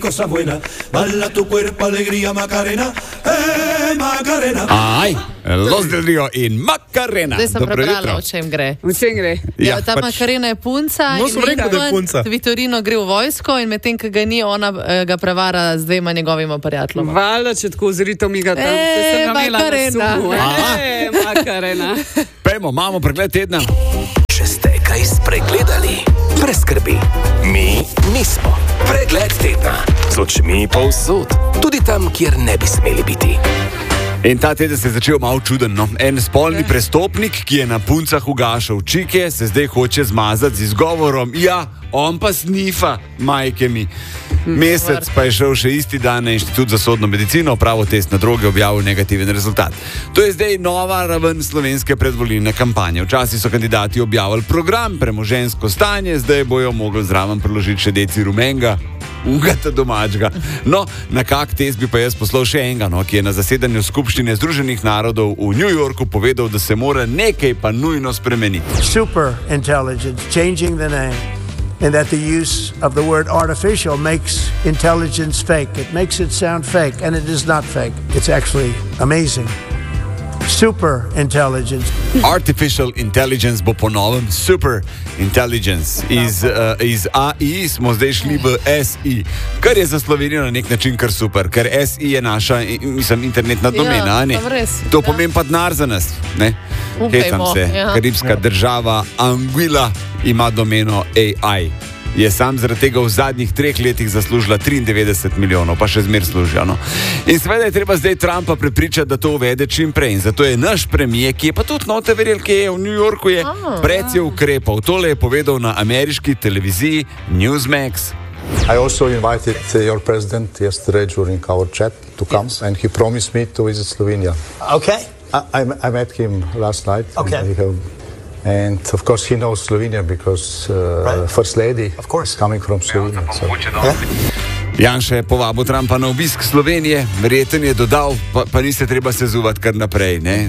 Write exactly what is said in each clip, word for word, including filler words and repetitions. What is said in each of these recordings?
Cosa buena, balla tu cuerpo, alegría, Macarena, eh, Macarena. Aj, Los del Rio in Macarena. Zdaj sem prebrala, o čem gre. O čem gre? Ja, Ja, ta pač- Macarena je punca No, sem rekel, da je punca. Vitorino gre v vojsko in medtem, ko ga ni, ona eh, ga prevara z dvema njegovima prijateljoma. Valjda, če tako zrito mi ga tam. E, se sem namela na Macarena. suhu. Aha. E, Macarena. Pejmo, imamo pregled tedna. Če ste kaj spregledali, brez skrbi. Mi nismo. Pregled tedna. Z očmi povsod. Tudi tam, kjer ne bi smeli biti. In ta teden se je začel malo čuden. No? En spolni prestopnik, ki je na puncah ugašal čike, se zdaj hoče zmazati z izgovorom: ja, on pa snifa, majke mi. Mesec pa je šel še isti dan na Inštitut za sodno medicino, pravo test na droge, objavil negativen rezultat. To je zdaj nova raven slovenske predvolilne kampanje. Včasih so kandidati objavili program, premoženjsko stanje, zdaj bojo mogli zraven priložiti še deci rumenga. Ugata domačega. No, na kak test bi pa jaz poslal še enega, no, ki je na zasedanju Skupščine Združenih narodov v New Yorku povedal, da se mora nekaj pa nujno spremeniti. Super intelligence, changing the name, and that the use of the word artificial makes intelligence fake. It makes it sound fake, and it is not fake. It's actually amazing. Super intelligence. Artificial intelligence bo po novem super intelligence. Iz, uh, iz A I smo zdaj šli v S I, kar je za Slovenijo na nek način kar super, ker S I je naša, mislim, internetna domena, a ne? to res, To ja. pomeni pa denar za nas, ne? Upajmo, Hetam se, ja. karibska država Anguilla ima domeno A I. Je sam zaradi tega v zadnjih treh letih zaslužila triindevetdeset milijonov, pa še zmer služijo. No? In seveda je treba zdaj Trumpa prepričati, da to uvede čim prej. In zato je naš premijer, ki je pa tudi note verjel, ki je v New Yorku, je Ah, precej ukrepal. Tole je povedal na ameriški televiziji Newsmax. I also invited uh, your president yesterday during our chat to come, and he promised me to visit Slovenia. Okay. I, I, I met him last night. Okay. And, he have, and of course he knows Slovenia because uh, Right. First Lady Of course. is coming from Slovenia. So. Janša je povabil Trumpa na obisk Slovenije, verjeten je dodal, pa, pa niste treba se zuvati kar naprej. Ne?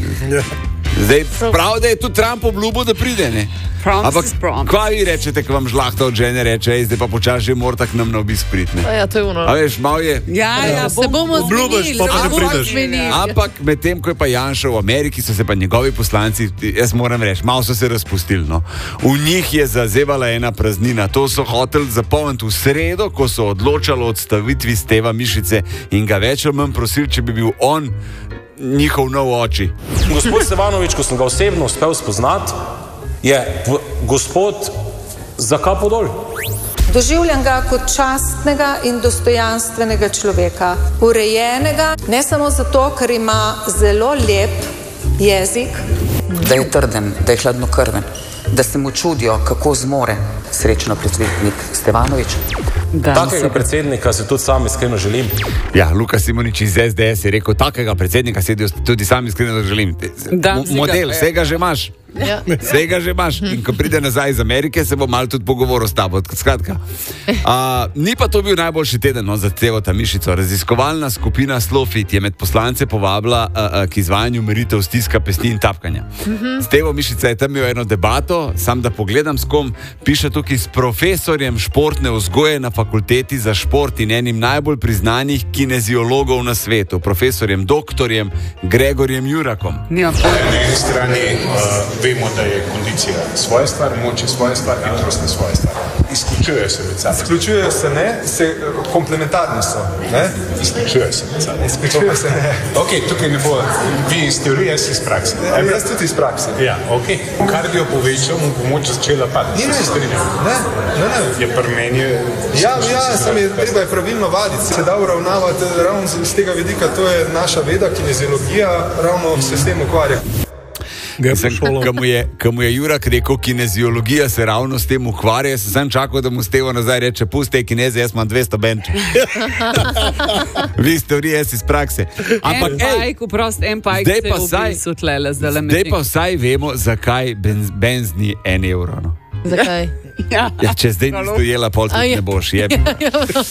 Zdaj, prav, da je tudi Trump obljubil, da pride. Ne? Promise Ampak, is promise. kaj vi rečete, ko vam žlahta od žene reče, ej, zdaj pa počasi že mora tak nam na obisk priti. ne? A ja, to je ono. A veš, malo je. Ja, ja, Se bomo Obljubiš, zmenili, pa pa se ne bomo prideš. zmenili. Ampak medtem, ko je pa Janša v Ameriki, so se pa njegovi poslanci, jaz moram reči, malo so se razpustili. No. V njih je zazevala ena praznina. To so hoteli zapolniti v sredo, ko so odločali o odstavitvi Steva Mišice in ga več ali manj prosili, če bi bil on njihov nov oči. Gospod Stevanovič, ko sem ga osebno uspel spoznati, je v, gospod za kapo dol. Doživljam ga kot častnega in dostojanstvenega človeka, urejenega, ne samo zato, ker ima zelo lep jezik. Da je trden, da je hladnokrven, da se mu čudijo, kako zmore. Srečno predsednik Stevanovič. Takega predsednika se tudi sam iskreno želim. Ja, Luka Simonič iz S D S je rekel, takega predsednika sedijo tudi sami iskreno želim. Dan Mo- si ga- Model, vsega že imaš. Ja. Vsega že imaš. In ko pride nazaj iz Amerike, se bo malo tudi pogovoril s tabo. Skratka, a, ni pa to bil najboljši teden, no, za Stevo Mišico. Raziskovalna skupina Slowfit je med poslance povabila a, a, k izvajanju meritev stiska pesti in tapkanja. Stevo Mišica je tam imel eno debato, sam da pogledam s kom, piše tukaj s profesorjem športne vzgoje na fakulteti za šport in enim najbolj priznanih kineziologov na svetu, profesorjem doktorjem Gregorjem Jurakom. Nima Na eni strani uh, vemo, da je kondicija svoja stvar, moč je svoja stvar, hitrost je svoja stvar. Izključujejo se med sabo. Izključujejo se ne, se komplementarni so. Ne? Izključujejo se med sabo. Izključujejo se ne. Ok, tukaj ne bo, vi iz teorije, jaz iz prakse. Ja, jaz tudi iz prakse. Ja, ok. Kardio povečal, mu bo moč začela padati. Ni Se ne, strinjam. ne, ne, ne. Je pri meni... Ja, ja, sam je, treba je pravilno vaditi. Se da uravnavati ravno z, z tega vidika, to je naša veda, kineziologija, ravno se s tem ukvarja. Ko mu je, ko mu je Jurak rekel, kineziologija se ravno s tem ukvarja, sem sam čakal, da mu Stevo nazaj reče, pusti kineze, jaz imam dvesto benčov. Vi iz teorije, jaz iz prakse. Ampak, En ej, pajk, vprost, en pajk zdaj se pa je vsaj- ubisil tlele, zdaj le zdaj pa vsaj vemo, zakaj benz, benz ni en evro. No. Zakaj? Ja. Ja, če zdaj nisi dojela, pol A tudi je. ne boš. Je. Ja, ja.